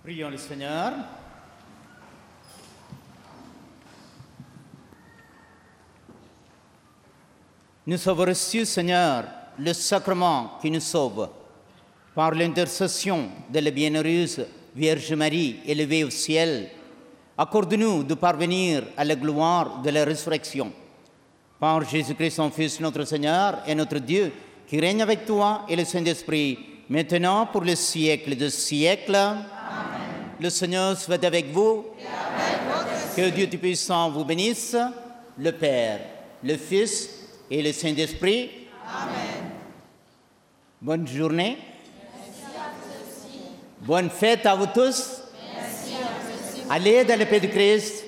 Prions le Seigneur. Nous avons reçu, Seigneur, le sacrement qui nous sauve. Par l'intercession de la bienheureuse Vierge Marie élevée au ciel, accorde-nous de parvenir à la gloire de la résurrection. Par Jésus-Christ, son Fils, notre Seigneur et notre Dieu, qui règne avec toi et le Saint-Esprit, maintenant pour les siècles des siècles. Amen. Le Seigneur soit avec vous. Et avec votre que Dieu Tout-Puissant vous bénisse, le Père, le Fils et le Saint-Esprit. Amen. Bonne journée. Merci à vous aussi. Bonne fête à vous tous. Merci à vous aussi. Allez dans la paix de Christ.